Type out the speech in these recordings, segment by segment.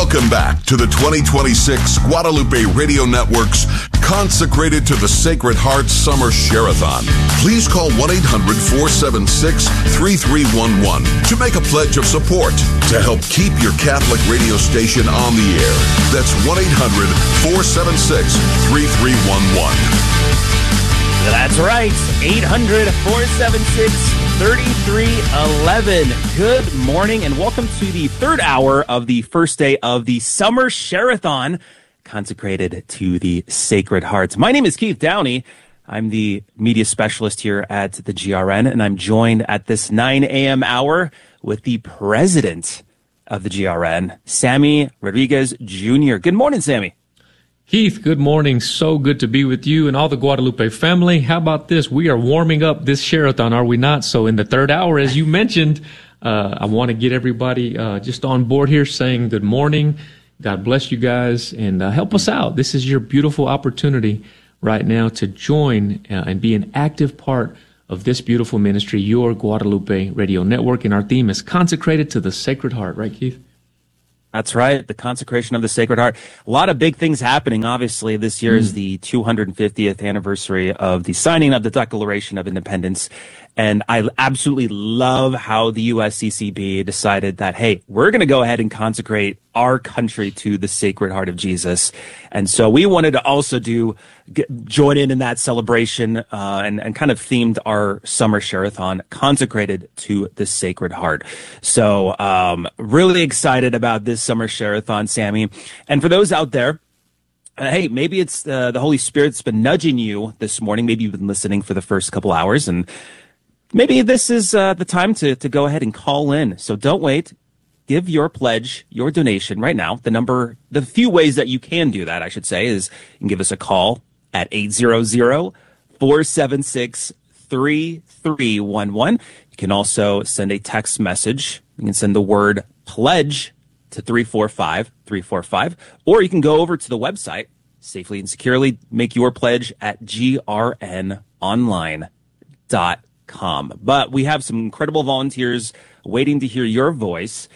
Welcome back to the 2026 Guadalupe Radio Network's Consecrated to the Sacred Heart Summer Share-a-thon. Please call 1-800-476-3311 to make a pledge of support to help keep your Catholic radio station on the air. That's 1-800-476-3311. That's right, 800-476-3311. Good morning and welcome to the third hour of the first day of the Summer Share-a-thon, consecrated to the Sacred Heart. My name is Keith Downey. I'm the media specialist here at the GRN, and I'm joined at this 9 a.m. hour with the president of the GRN, Sammy Rodriguez Jr. Good morning, Sammy. Keith, good morning. So good to be with you and all the Guadalupe family. How about this? We are warming up this share-a-thon, are we not? So in the third hour, as you mentioned, I want to get everybody just on board here saying good morning. God bless you guys and help us out. This is your beautiful opportunity right now to join and be an active part of this beautiful ministry, your Guadalupe Radio Network. And our theme is Consecrated to the Sacred Heart. Right, Keith? That's right, the consecration of the Sacred Heart. A lot of big things happening. Obviously, this year is the 250th anniversary of the signing of the Declaration of Independence. And I absolutely love how the USCCB decided that, hey, we're going to go ahead and consecrate our country to the Sacred Heart of Jesus. And so we wanted to also join in that celebration and kind of themed our summer share-a-thon consecrated to the Sacred Heart. So really excited about this summer share-a-thon, Sammy. And for those out there, hey, maybe it's the Holy Spirit's been nudging you this morning. Maybe you've been listening for the first couple hours, and maybe this is the time to go ahead and call in. So don't wait. Give your pledge, your donation right now. The few ways that you can do that, I should say, is you can give us a call at 800-476-3311. You can also send a text message. You can send the word pledge to 345-345, or you can go over to the website, safely and securely make your pledge at grnonline.com. But we have some incredible volunteers waiting to hear your voice.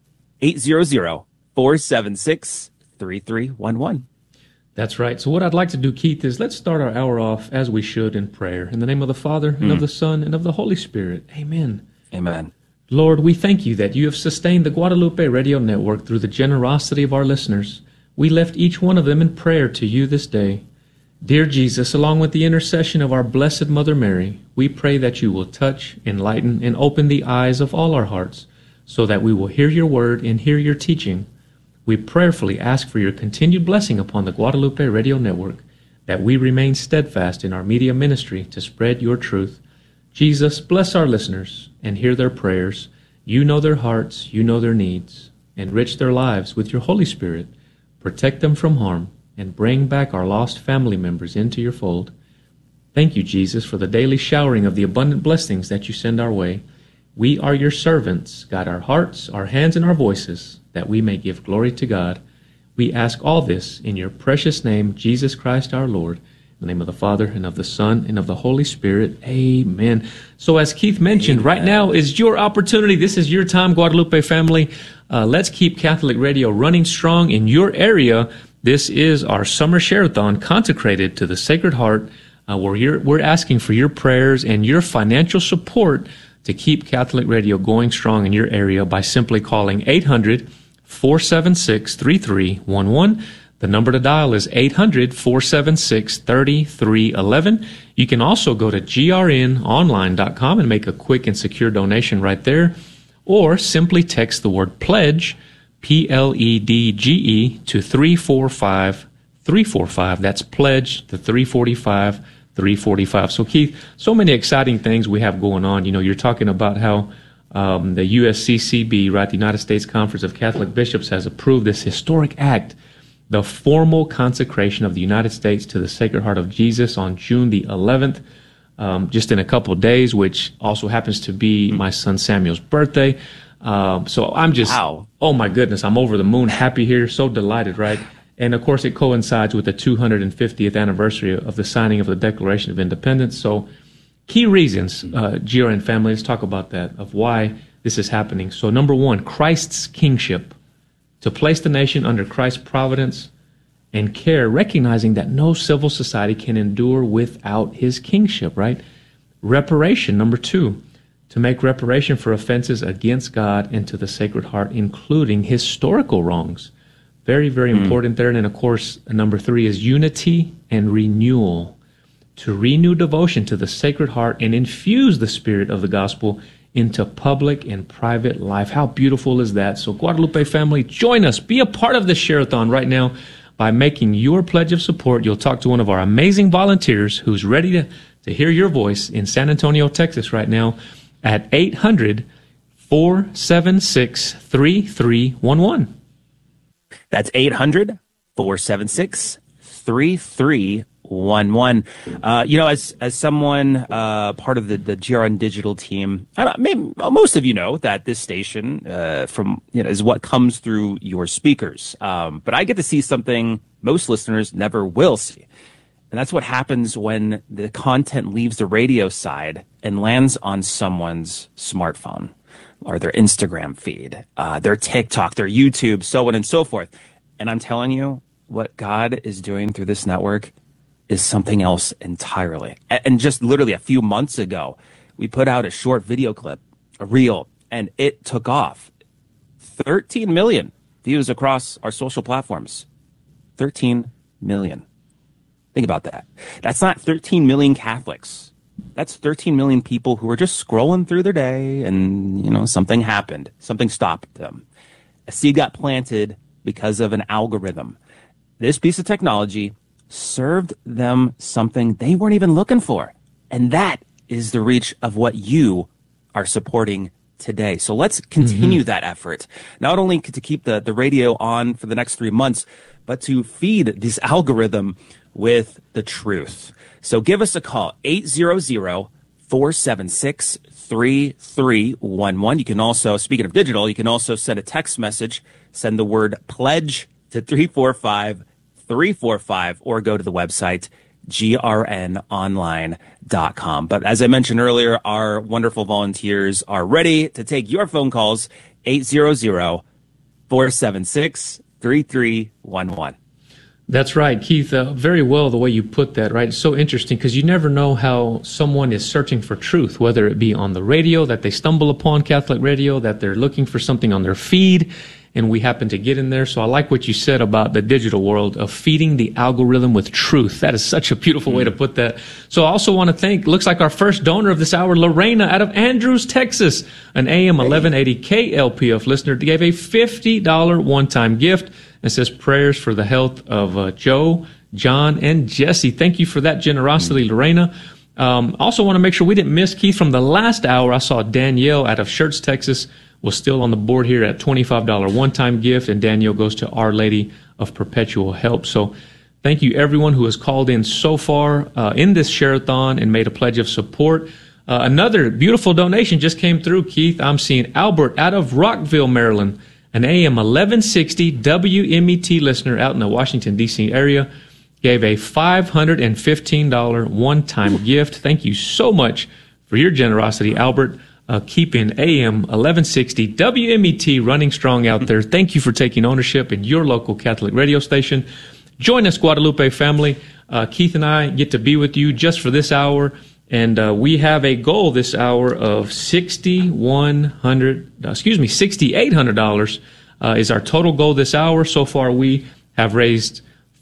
800-476-3311. That's right. So what I'd like to do, Keith, is let's start our hour off as we should in prayer. In the name of the Father, and of the Son, and of the Holy Spirit. Amen. Amen. Lord, we thank you that you have sustained the Guadalupe Radio Network through the generosity of our listeners. We lift each one of them in prayer to you this day. Dear Jesus, along with the intercession of our Blessed Mother Mary, we pray that you will touch, enlighten, and open the eyes of all our hearts, so that we will hear your word and hear your teaching. We prayerfully ask for your continued blessing upon the Guadalupe Radio Network, that we remain steadfast in our media ministry to spread your truth. Jesus, bless our listeners and hear their prayers. You know their hearts, you know their needs. Enrich their lives with your Holy Spirit. Protect them from harm and bring back our lost family members into your fold. Thank you, Jesus, for the daily showering of the abundant blessings that you send our way. We are your servants. Guide our hearts, our hands, and our voices, that we may give glory to God. We ask all this in your precious name, Jesus Christ our Lord. In the name of the Father, and of the Son, and of the Holy Spirit. Amen. So as Keith mentioned, right now is your opportunity. This is your time, Guadalupe family. Let's keep Catholic radio running strong in your area. This is our summer share-a-thon consecrated to the Sacred Heart, where we're asking for your prayers and your financial support to keep Catholic radio going strong in your area by simply calling 800-476-3311. The number to dial is 800-476-3311. You can also go to grnonline.com and make a quick and secure donation right there, or simply text the word pledge, P-L-E-D-G-E, to 345-345. That's pledge to 345-345. So Keith, so many exciting things we have going on. You know, you're talking about how the USCCB, right, the United States Conference of Catholic Bishops, has approved this historic act, the formal consecration of the United States to the Sacred Heart of Jesus on June the 11th, just in a couple of days, which also happens to be my son Samuel's birthday. So I'm just, oh my goodness, I'm over the moon, happy here, so delighted, right? And of course, it coincides with the 250th anniversary of the signing of the Declaration of Independence. So key reasons, GRN family, let's talk about that, of why this is happening. So number one, Christ's kingship. to place the nation under Christ's providence and care, recognizing that no civil society can endure without his kingship, right? Reparation, number 2, to make reparation for offenses against God and to the Sacred Heart, including historical wrongs. Very, very important there. And then, of course, number 3 is unity and renewal, to renew devotion to the Sacred Heart and infuse the spirit of the gospel into public and private life. How beautiful is that? So, Guadalupe family, join us. Be a part of this share-a-thon right now by making your pledge of support. You'll talk to one of our amazing volunteers who's ready to hear your voice in San Antonio, Texas right now at 800-476-3311. That's 800-476-3311. As someone part of the GRN digital team, most of you know that this station is what comes through your speakers. But I get to see something most listeners never will see. And that's what happens when the content leaves the radio side and lands on someone's smartphone or their Instagram feed, their TikTok, their YouTube, so on and so forth. And I'm telling you, what God is doing through this network is something else entirely. And just literally a few months ago, we put out a short video clip, a reel, and it took off. 13 million views across our social platforms. 13 million. Think about that. That's not 13 million Catholics. That's 13 million people who were just scrolling through their day and, something happened. Something stopped them. A seed got planted because of an algorithm. This piece of technology served them something they weren't even looking for. And that is the reach of what you are supporting today. So let's continue that effort, not only to keep the radio on for the next 3 months, but to feed this algorithm with the truth. So give us a call, 800-476-3311. You can also, speaking of digital, you can also send a text message, send the word pledge to 345-345, or go to the website, grnonline.com. But as I mentioned earlier, our wonderful volunteers are ready to take your phone calls, 800-476-3311. That's right, Keith. Very well the way you put that, right? It's so interesting because you never know how someone is searching for truth, whether it be on the radio, that they stumble upon Catholic radio, that they're looking for something on their feed, and we happen to get in there. So I like what you said about the digital world of feeding the algorithm with truth. That is such a beautiful way to put that. So I also want to thank, looks like our first donor of this hour, Lorena out of Andrews, Texas, an AM 1180 KLPF listener, gave a $50 one-time gift and says prayers for the health of Joe, John, and Jesse. Thank you for that generosity, Lorena. Also want to make sure we didn't miss, Keith, from the last hour. I saw Danielle out of Schertz, Texas, was still on the board here at $25 one-time gift, and Danielle goes to Our Lady of Perpetual Help. So thank you, everyone who has called in so far in this share-a-thon and made a pledge of support. Another beautiful donation just came through, Keith. I'm seeing Albert out of Rockville, Maryland, an AM 1160 WMET listener out in the Washington, D.C. area, gave a $515 one-time gift. Thank you so much for your generosity, Albert. Keeping AM 1160 WMET running strong out there. Thank you for taking ownership in your local Catholic radio station. Join us, Guadalupe family. Keith and I get to be with you just for this hour, and we have a goal this hour of $6,800 is our total goal this hour. So far, we have raised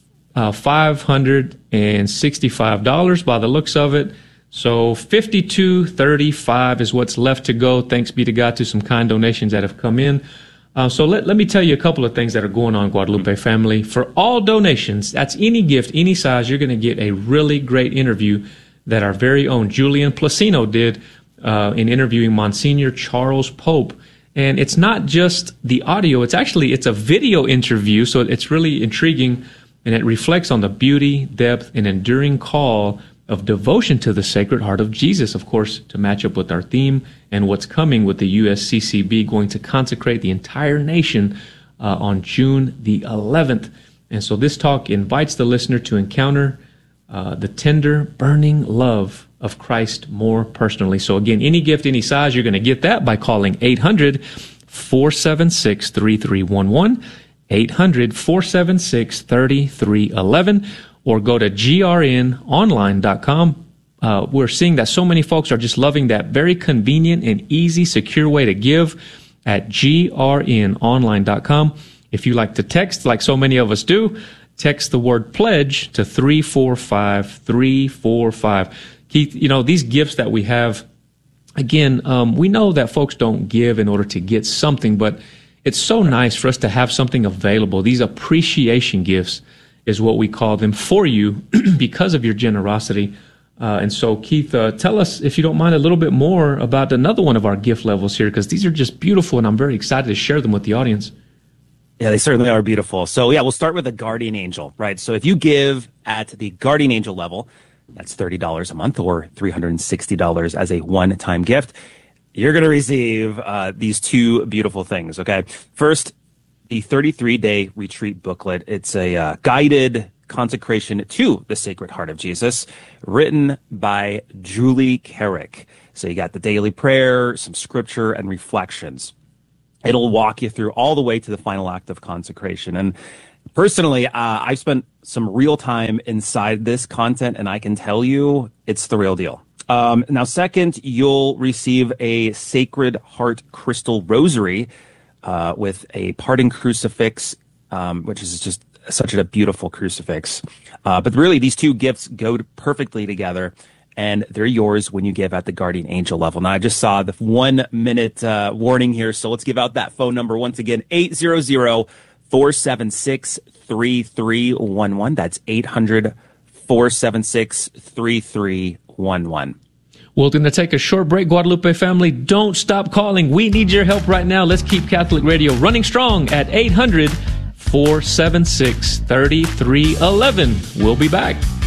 $565 by the looks of it. So $52.35 is what's left to go. Thanks be to God to some kind donations that have come in. So let me tell you a couple of things that are going on, Guadalupe family. For all donations, that's any gift, any size, you're going to get a really great interview that our very own Julian Placino did in interviewing Monsignor Charles Pope. And it's not just the audio, it's a video interview, so it's really intriguing, and it reflects on the beauty, depth, and enduring call of devotion to the Sacred Heart of Jesus, of course, to match up with our theme and what's coming with the USCCB going to consecrate the entire nation on June the 11th. And so this talk invites the listener to encounter the tender, burning love of Christ more personally. So again, any gift, any size, you're going to get that by calling 800-476-3311. 800-476-3311, or go to grnonline.com. We're seeing that so many folks are just loving that very convenient and easy, secure way to give at grnonline.com. If you like to text, like so many of us do, text the word pledge to 345-345. Keith, these gifts that we have, again, we know that folks don't give in order to get something, but it's so nice for us to have something available. These appreciation gifts is what we call them for you because of your generosity. And so, Keith, tell us, if you don't mind, a little bit more about another one of our gift levels here, because these are just beautiful, and I'm very excited to share them with the audience. Yeah, they certainly are beautiful. So, we'll start with the Guardian Angel, right? So if you give at the Guardian Angel level, that's $30 a month or $360 as a one-time gift, you're going to receive these two beautiful things, okay? First, the 33-day retreat booklet. It's a guided consecration to the Sacred Heart of Jesus, written by Julie Carrick. So you got the daily prayer, some scripture, and reflections. It'll walk you through all the way to the final act of consecration. And personally, I've spent some real time inside this content, and I can tell you it's the real deal. Now, second, you'll receive a Sacred Heart crystal rosary with a parting crucifix, which is just such a beautiful crucifix. But really, these two gifts go perfectly together, and they're yours when you give at the Guardian Angel level. Now, I just saw the 1 minute warning here, so let's give out that phone number once again, 800-476-3311. That's 800-476-3311. We're going to take a short break, Guadalupe family. Don't stop calling. We need your help right now. Let's keep Catholic Radio running strong at 800-476-3311. We'll be back.